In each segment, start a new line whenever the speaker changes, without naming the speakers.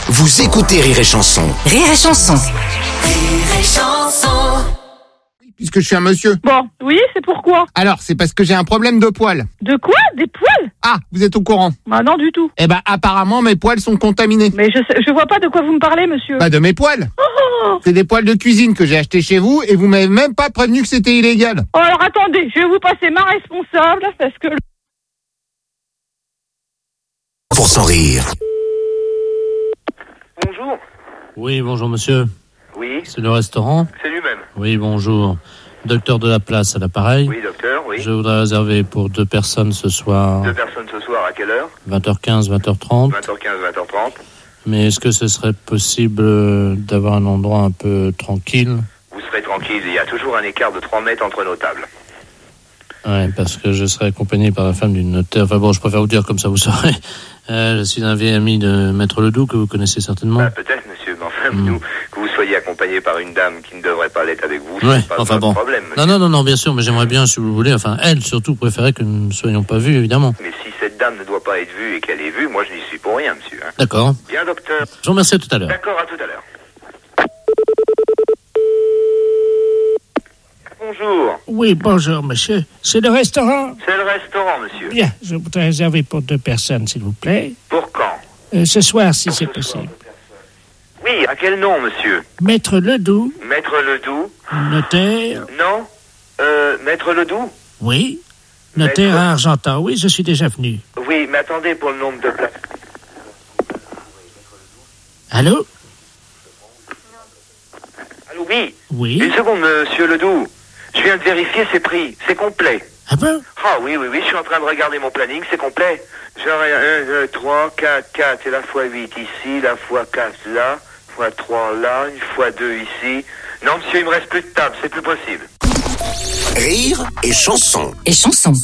Vous écoutez Rire et Chanson.
Rire et Chanson.
Rire et Chanson.
Puisque je suis un monsieur.
Bon, oui, c'est pourquoi?
Alors, c'est parce que j'ai un problème de poils.
De quoi? Des poils?
Ah, vous êtes au courant?
Bah non, du tout.
Eh ben, apparemment, mes poils sont contaminés.
Mais je vois pas de quoi vous me parlez, monsieur.
Bah, de mes poils.
Oh,
C'est des poils de cuisine que j'ai achetés chez vous et vous m'avez même pas prévenu que c'était illégal.
oh, alors attendez, je vais vous passer ma responsable parce que...
Pour s'en rire.
Bonjour.
Oui, bonjour monsieur.
Oui,
C'est le restaurant?
c'est lui-même.
Oui, bonjour. Docteur de la place à l'appareil.
Oui, docteur, oui.
Je voudrais réserver pour 2 personnes ce soir,
Deux personnes ce soir, à quelle heure?
20h15, 20h30.
20h15, 20h30.
Mais est-ce que ce serait possible d'avoir un endroit un peu tranquille?
Vous serez tranquille, il y a toujours un écart de 3 mètres entre nos tables.
Ouais, parce que je serai accompagné par la femme d'une notaire. Enfin bon, je préfère vous dire comme ça, vous saurez. Je suis un vieil ami de Maître Ledoux, que vous connaissez certainement.
Bah, peut-être, monsieur, mais enfin, nous, que vous soyez accompagné par une dame qui ne devrait pas l'être avec vous,
Ouais,
c'est pas
enfin
notre
bon.
problème, monsieur.
Non, bien sûr, mais j'aimerais bien, si vous voulez, enfin, elle surtout préférait que nous ne soyons pas vus, évidemment.
Mais si cette dame ne doit pas être vue et qu'elle est vue, moi je n'y suis pour rien, monsieur. Hein.
D'accord.
Bien, docteur.
Je vous remercie, à tout à l'heure.
D'accord, à tout à l'heure. Bonjour.
Oui, bonjour, monsieur. C'est le restaurant?
C'est le restaurant, monsieur.
Bien, je voudrais réserver pour 2 personnes, s'il vous plaît.
Pour quand?
Ce soir, si c'est possible.
Oui, à quel nom, monsieur?
Maître Ledoux,
Maître Ledoux?
notaire.
Non? Maître Ledoux?
Oui. Notaire
Maître-
à Argentan. Oui, je suis déjà venu.
Oui, mais attendez pour le nombre de places.
Allô?
Allô, oui.
Oui.
Une seconde, monsieur Ledoux. Je viens de vérifier ses prix. C'est complet.
Ah bon?
Ah oui, je suis en train de regarder mon planning, c'est complet. J'aurai 1, 2, 3, 4 et la fois 8 ici, la fois 4 là, fois 3 là, une fois 2 ici. Non, monsieur, il me reste plus de table, c'est plus possible.
Rire et Chanson.
Et Chanson.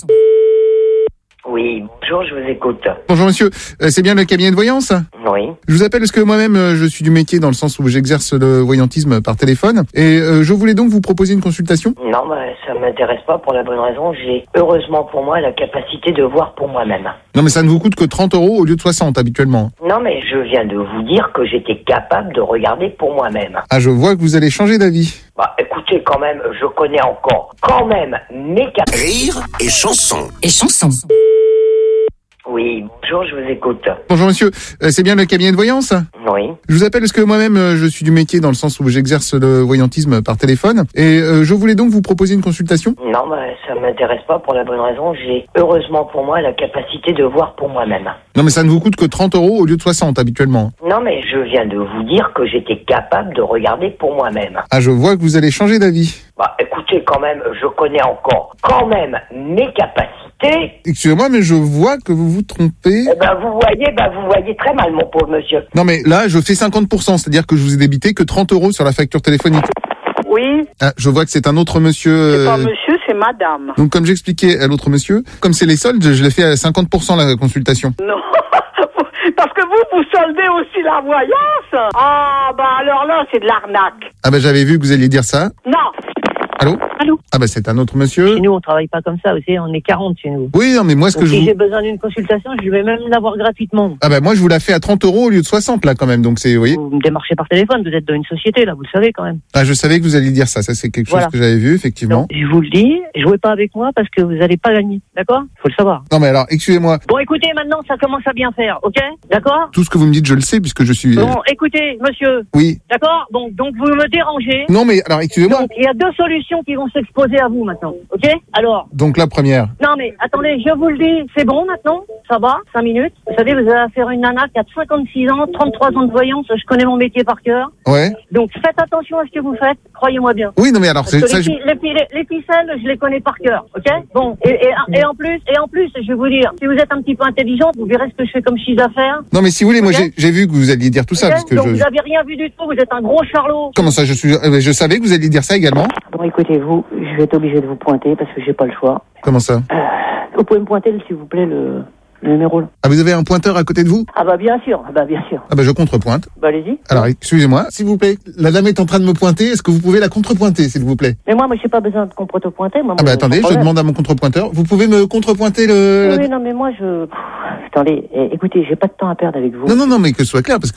Oui, bonjour, je vous écoute.
Bonjour monsieur, c'est bien le cabinet de voyance?
Oui.
Je vous appelle parce que moi-même, je suis du métier dans le sens où j'exerce le voyantisme par téléphone. Et je voulais donc vous proposer une consultation.
Non, ça m'intéresse pas pour la bonne raison. J'ai, heureusement pour moi, la capacité de voir pour moi-même.
Non mais ça ne vous coûte que 30 € au lieu de 60 habituellement.
Non, mais je viens de vous dire que j'étais capable de regarder pour moi-même.
Ah, je vois que vous allez changer d'avis.
Bah, écoutez, quand même, je connais encore, mes capacités.
Rire et Chanson.
Et Chanson.
Oui, bonjour, je vous écoute.
Bonjour monsieur, c'est bien le cabinet de voyance?
Oui.
Je vous appelle parce que moi-même, je suis du métier dans le sens où j'exerce le voyantisme par téléphone. Et je voulais donc vous proposer une consultation.
Non, ça m'intéresse pas pour la bonne raison. J'ai, heureusement pour moi, la capacité de voir pour moi-même.
Non mais ça ne vous coûte que 30 € au lieu de 60 habituellement.
Non, mais je viens de vous dire que j'étais capable de regarder pour moi-même.
Ah, je vois que vous allez changer d'avis.
Bah, écoutez, quand même, je connais encore, mes capacités.
Excusez-moi, mais je vois que vous vous trompez.
Eh ben, vous voyez très mal, mon pauvre monsieur.
Non mais là, je fais 50%, c'est-à-dire que je vous ai débité que 30 € sur la facture téléphonique.
Oui,
Ah, je vois que c'est un autre monsieur.
c'est pas monsieur, c'est madame.
Donc comme j'expliquais à l'autre monsieur, comme c'est les soldes, je l'ai fait à 50% la consultation.
Non, parce que vous soldez aussi la voyance. Ah, bah alors là, c'est de l'arnaque.
Ah bah j'avais vu que vous alliez dire ça.
Non.
Allô?
Allô?
Ah bah c'est un autre monsieur.
Chez nous, on travaille pas comme ça, vous savez, on est 40 chez nous.
Oui, non mais moi ce que
Donc,
je
si
vous...
j'ai besoin d'une consultation, je vais même l'avoir gratuitement.
Ah bah moi je vous la fais à 30 € au lieu de 60 là quand même, donc c'est, vous voyez.
Vous me démarchez par téléphone, vous êtes dans une société, là, vous le savez quand même.
Ah je savais que vous alliez dire ça, c'est quelque chose
Voilà.
que j'avais vu effectivement.
Donc, je vous le dis, jouez pas avec moi parce que vous allez pas gagner, d'accord? Faut le savoir.
Non mais alors, excusez-moi,
Bon, écoutez, maintenant, ça commence à bien faire, ok? D'accord?
tout ce que vous me dites je le sais puisque je suis...
Bon, écoutez, monsieur,
Oui.
d'accord? Bon, donc vous me dérangez.
Non mais alors excusez-moi.
Donc, il y a 2 solutions qui vont s'exposer à vous maintenant, ok? Alors,
Donc la première.
non mais attendez, je vous le dis, c'est bon maintenant, ça va, 5 minutes. Vous savez, vous avez affaire à une nana qui a 56 ans, 33 ans de voyance, je connais mon métier par cœur.
Ouais.
Donc faites attention à ce que vous faites, croyez-moi bien.
Oui non mais alors
Parce
c'est
que
ça.
les ficelles, je les connais par cœur, ok? Bon, et en plus, je vais vous dire, si vous êtes un petit peu intelligente, vous verrez ce que je fais comme chiffre d'affaires.
Non mais si vous voulez, moi
Ok.
j'ai vu que vous alliez dire tout ça
Ok.
parce que
Donc
je...
vous avez rien vu du tout, vous êtes un gros charlot.
Comment ça, je savais que vous alliez dire ça également.
Bon, écoutez, je vais être obligé de vous pointer parce que j'ai pas le choix.
Comment ça?
Vous pouvez me pointer, s'il vous plaît, le numéro là.
Ah, vous avez un pointeur à côté de vous?
Ah bah bien sûr,
Ah bah je contrepointe.
Bah allez-y.
Alors, excusez-moi, s'il vous plaît. La dame est en train de me pointer. Est-ce que vous pouvez la contrepointer, s'il vous plaît?
Mais moi, j'ai pas besoin de contrepointer. Moi,
Ah bah attendez, je demande à mon contrepointeur. Vous pouvez me contrepointer
Oui, non, mais moi, attendez, écoutez, j'ai pas de temps à perdre avec vous.
Non, mais que ce soit clair, parce que